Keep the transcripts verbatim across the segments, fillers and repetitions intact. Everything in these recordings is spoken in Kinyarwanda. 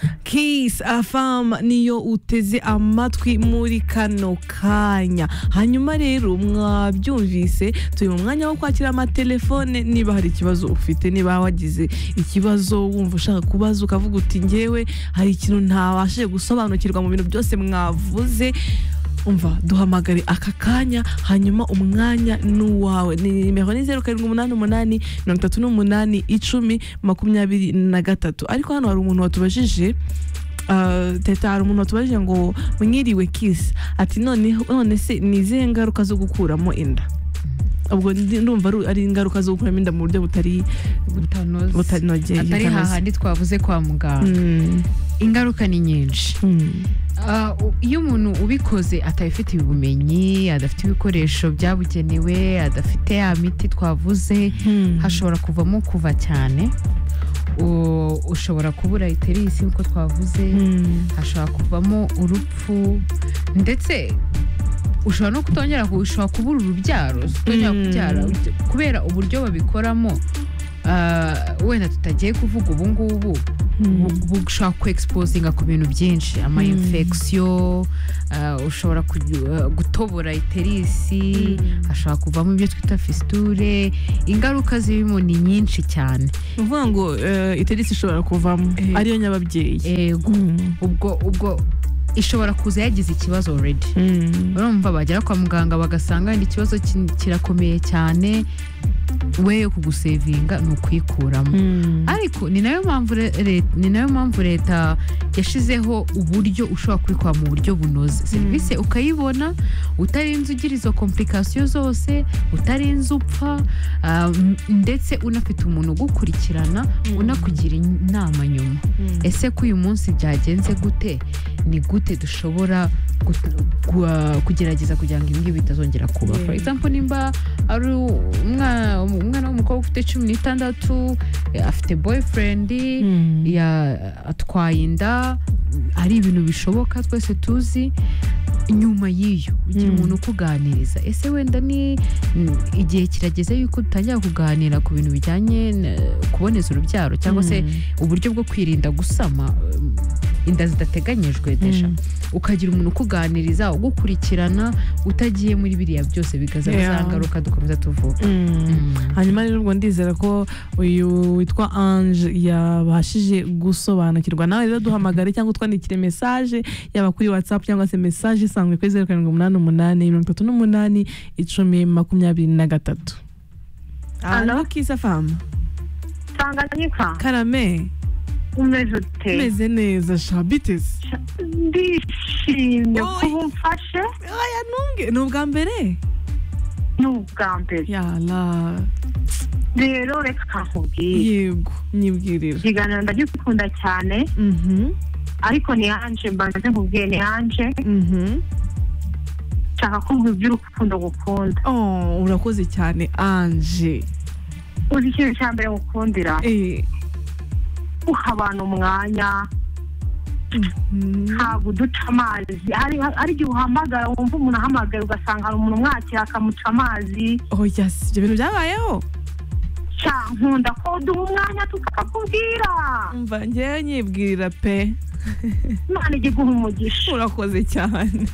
Kiss F M niyo uteze amatwi muri kano kanya. Hanyuma rero mwabyumvise turi mu mwanya wo kwakira amatelefone. Niba hari ikibazo ufite, niba wagize ikibazo wumva ushaka kubaza ukavuga uti ngewe hari ikintu ntabashije gusobanukirwa mu bintu byose mwavuze, umva duhamagare aka kanya, hanyuma umwanya n'uwawe. Ni nimero ni zeru karindwi umunani umunani mirongo itatu n'umunani icumi makumyabiri na gatatu. Ariko hano hari umuntu watubajije, Uh, teta hari umuntu watubajije ngo mwiriwe Kiss, ati none none se ni izihe ngaruka zo gukuramo inda? Ubwo ndumva ari ingaruka zo gukuramo inda mu buryo butari butanoze butanogeye, atari hahandi twavuze kwa muganga. mm. Ingaruka ni nyinshi. mm. Uh, iyo umuntu ubikoze atabifite ubumenyi, adafite ibikoresho byabugenewe, adafite ya miti twavuze, mm. hashobora kuvamo kuva cyane. U, ushobora kubura iterisi nkuko twavuze, mm. hashobora kuvamo urupfu, ndetse ushobora no kutongera, ushobora kubura urubyaro, kutongera mm. kubyara kubera uburyo babikoramo. Uh, wenda tutagiye kuvuga ubu ngubu, mm. bushobora ku exposinga ku bintu byinshi, ama mm. infection, uh, ushobora uh, gutobora iterisi, mm. hashobora kuvamo ibyo twita fistule. Ingaruka zirimo ni nyinshi cyane. Uvuga ngo uh, iterisi ishobora kuvamo eh, ariyo nyababyeyi. Yego. mm. ubwo ubwo ishobora kuza yagize ikibazo already. mm. urumva bagera kwa muganga bagasanga ikibazo kirakomeye cyane, we yo kugusevinga ni ukwikuramo. mm. Ariko ni nayo mpamvu ni nayo mpamvu leta yashizeho uburyo ushobora kubikora mu buryo bunoze. Serivisi ukayibona utarinze ugira izo complication zose, utarinze upfa, um, ndetse unafite umuntu ugukurikirana, mm. unakugira inama nyuma. mm. Ese ko uyu munsi byagenze gute, ni gute dushobora kugerageza kugira ngo ibi ngibi bitazongera kuba. yeah. For example, nimba ari umwana umwana w'umukobwa ufite cumi n'itandatu, afite boyfriend, mm. ya atwaye inda, ari ibintu bishoboka twese tuzi. Nyuma y'iyo ugira mm. umuntu ukuganiriza, ese wenda ni igihe kirageze yuko dutangira kuganira ku bintu bijyanye kuboneza urubyaro, cyangwa se mm. uburyo bwo kwirinda gusama inda zidateganyijwe. Desha mm. ukagira umuntu ukuganiriza, ugukurikirana, utagiye muri biriya byose bigaza yeah. zangaruka dukomeza tuvuga. mm. mm. Hanyuma rero ubwo ndizera ko uyu witwa Ange yabashije gusobanukirwa. Nawe rero duhamagare cyangwa utwandikire message, yaba kuri WhatsApp cyangwa se message isanzwe kuri zeru karindwi umunani umunani mirongo itatu n'umunani icumi makumyabiri na gatatu. Allo, Kiss F M. Tanganyika. Karame. Umeze ute? Meze neza shabiteze. Ndishimye kuba umfashe. Aya nunge ni ubwa mbere. Ni ubwa mbere. Yala. Rero reka nkubwire. Yego, nyibwirira. Ikiganiro ndagikunda cyane. Mhm. Ariko ni Ange, mbanze nkubwiye ni Ange. Mhm. Nshaka kumva iby'urukundo gukunda. Oh, urakoze cyane Ange. Uzi ikintu cya mbere gukundira? Eh. Uha abantu umwanya, ntabwo uduca amazi. Ari igihe uhamagara wumva umuntu ahamagaye ugasanga hari umuntu umwakira akamuca amazi. Oh yes, ibyo bintu byabayeho. Cya nkunda ko duha umwanya tukakubwira. Umva ngewe nyibwirira pe. Imana ijye iguha umugisha. Urakoze cyane.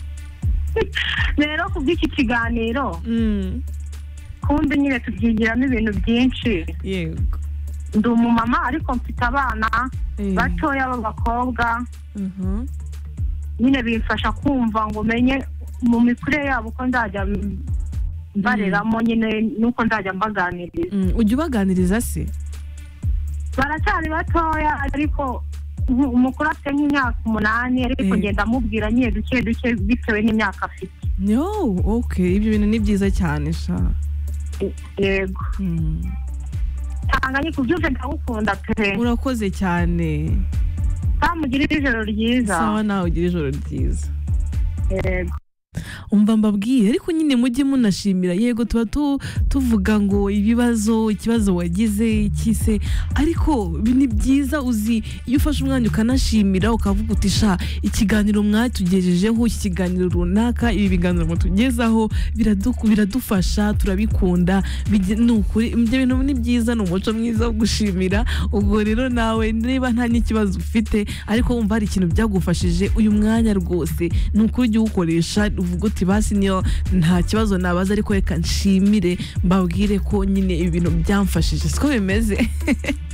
Rero kubw'iki kiganiro, mm. kumbe nyine tubyigiramo ibintu byinshi. Yego. Ndi umumama ariko mfite abana eh. batoya b'abakobwa. Mhm. Nyine bimfasha kumva ngo menye mu mikurire yabo uko nzajya bareramo, nyine nuko nzajya mbaganiriza. mm. Ujya ubaganiriza se? Baracyari batoya ariko umukuru afite nk'imyaka umunani, ariko ngenda amubwira nyine duke duke bitewe n'imyaka afite. No, okay, ibyo bintu ni byiza cyane sha. Yego. mm. Tanganyika ubyuze ndagukunda pe. Urakoze cyane. Kamugirira ijoro ryiza. Sawa nawe ugira ijoro ryiza. Yego. umva mbabwiye ariko nyine mujye munashimira yego tuba tu- tuvuga ngo ibibazo ikibazo wagize ikise ariko ni byiza uzi iyo ufashe umwanya ukanashimira ukavuga uti sha ikiganiro mwatugejejeho iki kiganiro runaka ibi biganiro mutugezaho biradu- biradufasha turabikunda bige- ni ukuri ibyo bintu ni byiza ni umuco mwiza wo gushimira ubwo rero nawe niba nta n'ikibazo ufite ariko wumva hari ikintu byagufashije uyu mwanya rwose ni ukuri ujye uwukoresha uvuga uti basi niyo nta kibazo nabaza ariko reka nshimire mbabwire ko nyine ibi bintu byamfashije siko bimeze